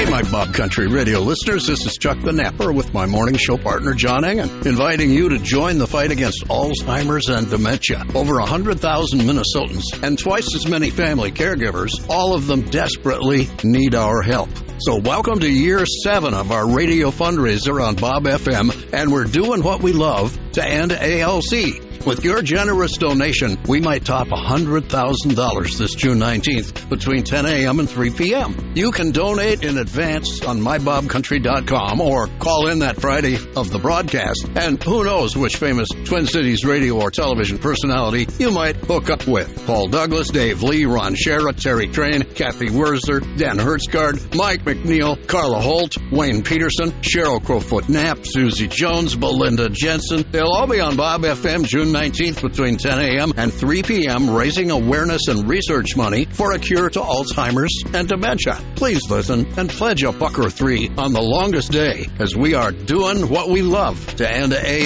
Hey, my Bob Country Radio listeners, this is Chuck the Napper with my morning show partner, John Engen, inviting you to join the fight against Alzheimer's and dementia. Over 100,000 Minnesotans and twice as many family caregivers, all of them desperately need our help. So welcome to year 7 of our radio fundraiser on Bob FM, and we're doing what we love to end ALC. With your generous donation, we might top $100,000 this June 19th between 10 a.m. and 3 p.m. You can donate in advance on mybobcountry.com or call in that Friday of the broadcast. And who knows which famous Twin Cities radio or television personality you might hook up with. Paul Douglas, Dave Lee, Ron Schara, Terry Crane, Kathy Wurzer, Dan Hertzgaard, Mike McNeil, Carla Holt, Wayne Peterson, Cheryl Crowfoot Knapp, Susie Jones, Belinda Jensen. They'll all be on Bob FM June 19th between 10 a.m. and 3 p.m. raising awareness and research money for a cure to Alzheimer's and dementia. Please listen and pledge $1 or $3 on the longest day as we are doing what we love to end